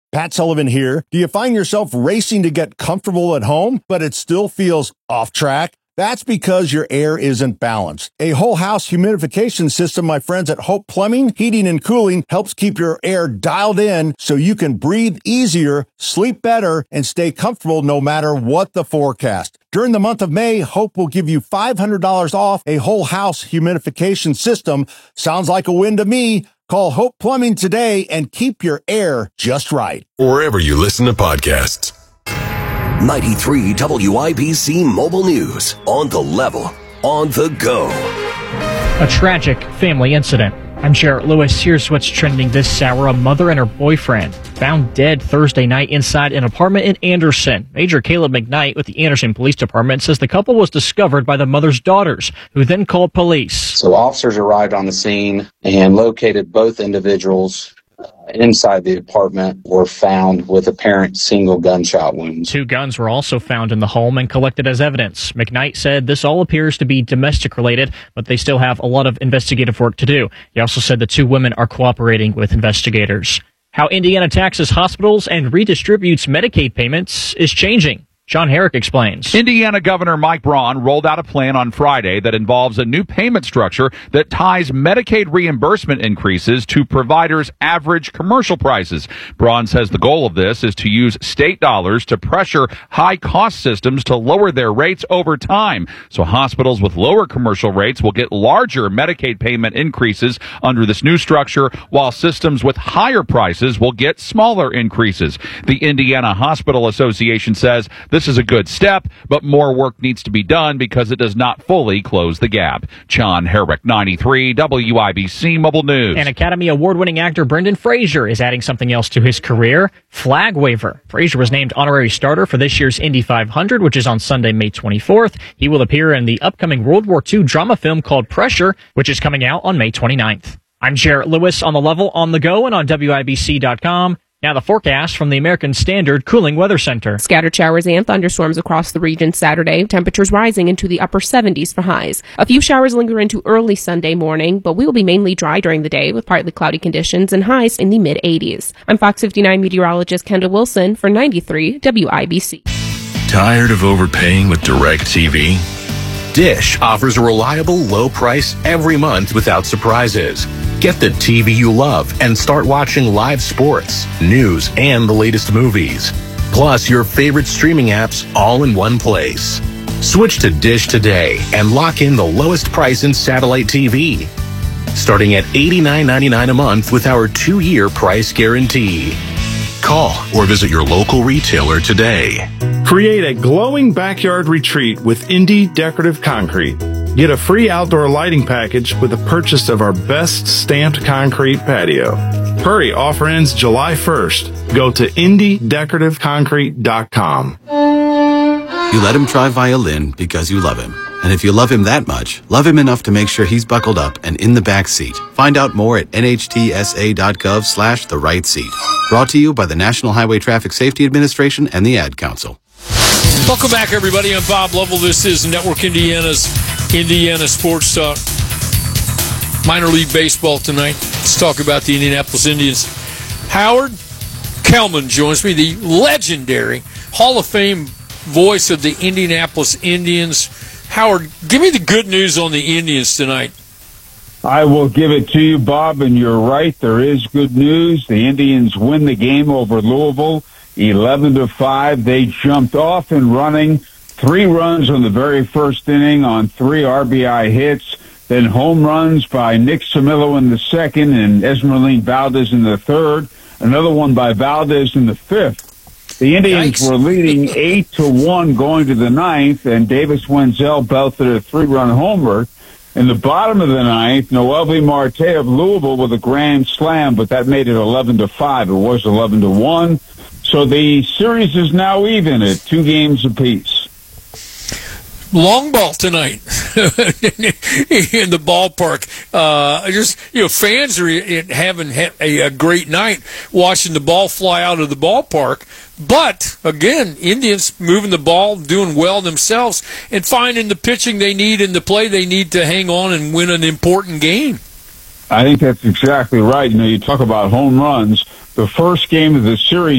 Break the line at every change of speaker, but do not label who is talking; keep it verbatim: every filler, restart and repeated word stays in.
Pat Sullivan here. Do you find yourself racing to get comfortable at home, but it still feels off track? That's because your air isn't balanced. A whole house humidification system, my friends at Hope Plumbing, Heating and Cooling, helps keep your air dialed in so you can breathe easier, sleep better, and stay comfortable no matter what the forecast. During the month of May, Hope will give you five hundred dollars off a whole house humidification system. Sounds like a win to me. Call Hope Plumbing today and keep your air just right.
Wherever you listen to podcasts.
ninety-three W I B C Mobile News. On the level. On the go.
A tragic family incident. I'm Jarrett Lewis. Here's what's trending this hour. A mother and her boyfriend found dead Thursday night inside an apartment in Anderson. Major Caleb McKnight with the Anderson Police Department says the couple was discovered by the mother's daughters, who then called police.
So officers arrived on the scene and located both individuals inside the apartment, were found with apparent single gunshot wounds.
Two guns were also found in the home and collected as evidence. McKnight said this all appears to be domestic related, but they still have a lot of investigative work to do. He also said the two women are cooperating with investigators. How Indiana taxes hospitals and redistributes Medicaid payments is changing. John Herrick explains.
Indiana Governor Mike Braun rolled out a plan on Friday that involves a new payment structure that ties Medicaid reimbursement increases to providers' average commercial prices. Braun says the goal of this is to use state dollars to pressure high-cost systems to lower their rates over time. So hospitals with lower commercial rates will get larger Medicaid payment increases under this new structure, while systems with higher prices will get smaller increases. The Indiana Hospital Association says this This is a good step, but more work needs to be done because it does not fully close the gap. John Herrick, ninety-three W I B C Mobile News.
And Academy Award-winning actor Brendan Fraser is adding something else to his career, flag waver. Fraser was named honorary starter for this year's Indy five hundred, which is on Sunday, May twenty-fourth. He will appear in the upcoming World War Two drama film called Pressure, which is coming out on May twenty-ninth. I'm Jarrett Lewis on the level, on the go, and on W I B C dot com. Now the forecast from the American Standard Cooling Weather Center.
Scattered showers and thunderstorms across the region Saturday. Temperatures rising into the upper seventies for highs. A few showers linger into early Sunday morning, but we will be mainly dry during the day with partly cloudy conditions and highs in the mid-eighties. I'm Fox fifty-nine meteorologist Kendall Wilson for ninety-three W I B C.
Tired of overpaying with DirecTV? Dish offers a reliable low price every month without surprises. Get the T V you love and start watching live sports, news, and the latest movies. Plus your favorite streaming apps all in one place. Switch to Dish today and lock in the lowest price in satellite T V. Starting at eighty-nine ninety-nine a month with our two-year price guarantee. Call or visit your local retailer today.
Create a glowing backyard retreat with Indy Decorative Concrete. Get a free outdoor lighting package with the purchase of our best stamped concrete patio. Hurry, offer ends July first. Go to indy decorative concrete dot com.
You let him try violin because you love him. And if you love him that much, love him enough to make sure he's buckled up and in the back seat. Find out more at N H T S A dot gov slash the right seat. Brought to you by the National Highway Traffic Safety Administration and the Ad Council.
Welcome back, everybody. I'm Bob Lovell. This is Network Indiana's Indiana Sports Talk. Minor League Baseball tonight. Let's talk about the Indianapolis Indians. Howard Kellman joins me, the legendary Hall of Fame voice of the Indianapolis Indians. Howard, give me the good news on the Indians tonight.
I will give it to you, Bob, and you're right. There is good news. The Indians win the game over Louisville, eleven to five. They jumped off and running. Three runs on the very first inning on three R B I hits. Then home runs by Nick Samillo in the second and Esmeralyn Valdez in the third. Another one by Valdez in the fifth. The Indians Yikes. were leading eight to one going to the ninth, and Davis Wenzel belted a three-run homer. In the bottom of the ninth, Noelvi Marte of Louisville with a grand slam, but that made it eleven to five. It was eleven to one. So the series is now even at two games apiece.
Long ball tonight in the ballpark. Uh, just you know, fans are having a, a great night watching the ball fly out of the ballpark. But again, Indians moving the ball, doing well themselves, and finding the pitching they need and the play they need to hang on and win an important game.
I think that's exactly right. You know, you talk about home runs. The first game of the series